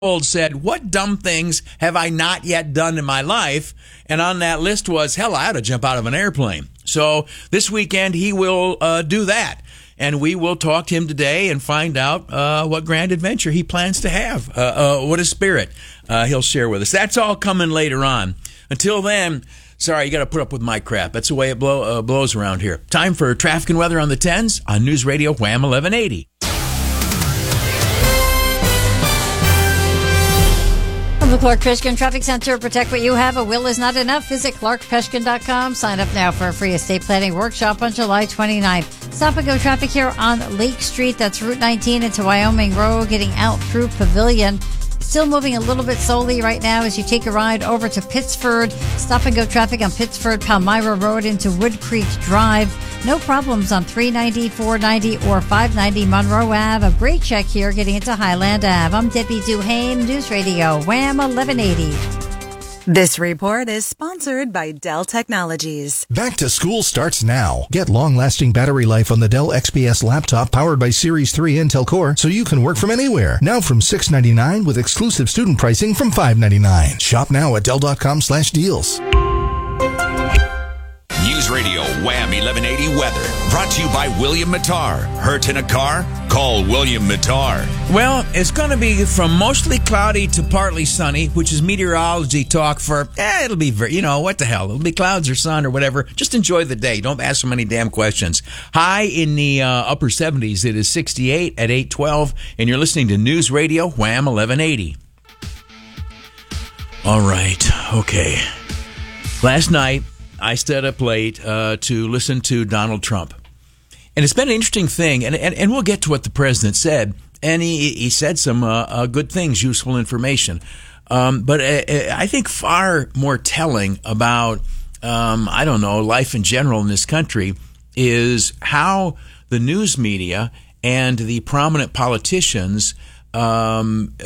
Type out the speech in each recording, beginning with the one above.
old said, what dumb things have I not yet done in my life? And on that list was, hell, I ought to jump out of an airplane. So this weekend he will do that. And we will talk to him today and find out what grand adventure he plans to have, what a spirit he'll share with us. That's all coming later on. Until then, sorry, you got to put up with my crap. That's the way it blows around here. Time for traffic and weather on the 10s on News Radio Wham 1180. The Clark Peshkin Traffic Center. Protect what you have. A will is not enough. Visit clarkpeshkin.com. Sign up now for a free estate planning workshop on July 29th. Stop and go traffic here on Lake Street. That's Route 19 into Wyoming Road, getting out through Pavilion. Still moving a little bit slowly right now as you take a ride over to Pittsford. Stop and go traffic on Pittsford, Palmyra Road into Wood Creek Drive. No problems on 390, 490, or 590 Monroe Ave. A great check here getting into Highland Ave. I'm Debbie Duhane, News Radio, Wham 1180. This report is sponsored by Dell Technologies. Back to school starts now. Get long-lasting battery life on the Dell XPS laptop powered by Series 3 Intel Core so you can work from anywhere. Now from $699 with exclusive student pricing from $599. Shop now at Dell.com/deals. News Radio Wham 1180 weather brought to you by William Mattar. Hurt in a car? Call William Mattar. Well, it's going to be from mostly cloudy to partly sunny, which is meteorology talk for, it'll be, what the hell? It'll be clouds or sun or whatever. Just enjoy the day. Don't ask so many damn questions. High in the upper 70s. It is 68 at 8:12, and you're listening to News Radio Wham 1180. All right. Okay. Last night, I stayed up late to listen to Donald Trump. And it's been an interesting thing, and we'll get to what the president said. And he said some good things, useful information. But I think far more telling about, life in general in this country is how the news media and the prominent politicians, how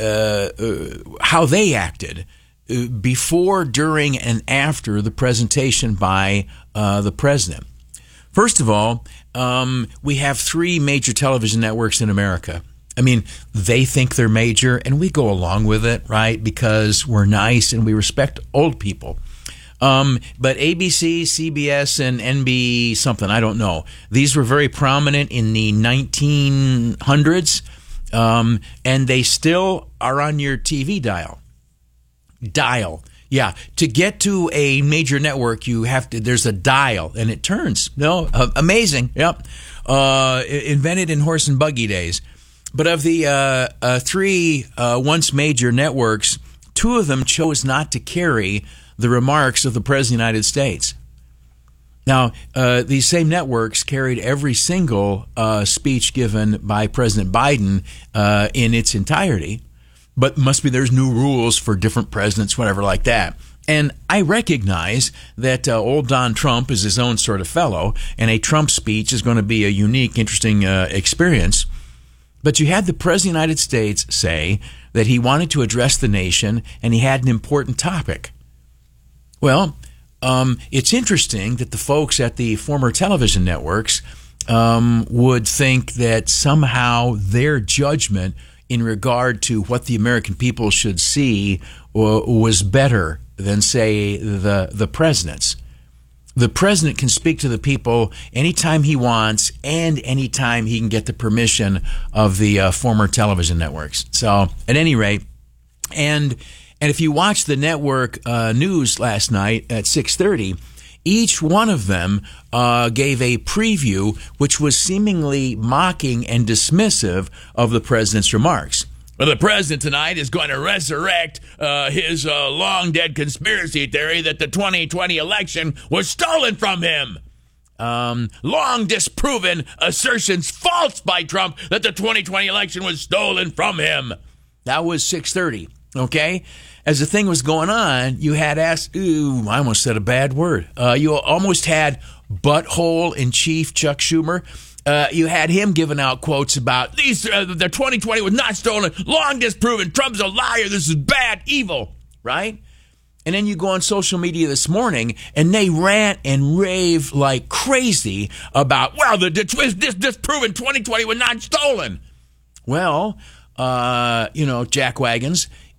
they acted before, during, and after the presentation by the president. First of all, we have three major television networks in America. I mean, they think they're major, and we go along with it, right? Because we're nice and we respect old people. But ABC, CBS, and NBC something, I don't know. These were very prominent in the 1900s, and they still are on your TV dial. Yeah, to get to a major network, you have to. There's a dial, and it turns. No, amazing. Yep, invented in horse and buggy days. But of the three once major networks, two of them chose not to carry the remarks of the President of the United States. Now, these same networks carried every single speech given by President Biden in its entirety. But there's new rules for different presidents, whatever like that. And I recognize that old Don Trump is his own sort of fellow, and a Trump speech is going to be a unique, interesting experience. But you had the President of the United States say that he wanted to address the nation, and he had an important topic. Well, it's interesting that the folks at the former television networks would think that somehow their judgment in regard to what the American people should see was better than, say, the president's. The president can speak to the people anytime he wants and anytime he can get the permission of the former television networks. So, at any rate, and if you watch the network news last night at 6:30, each one of them gave a preview which was seemingly mocking and dismissive of the president's remarks. Well, the president tonight is going to resurrect his long-dead conspiracy theory that the 2020 election was stolen from him. Long disproven assertions false by Trump that the 2020 election was stolen from him. That was 6:30, okay? As the thing was going on, you had I almost said a bad word. You almost had butthole in chief Chuck Schumer. You had him giving out quotes about the 2020 was not stolen, long disproven. Trump's a liar. This is bad, evil, right? And then you go on social media this morning, and they rant and rave like crazy about, the disproven 2020 was not stolen. Well, Jack Wagons,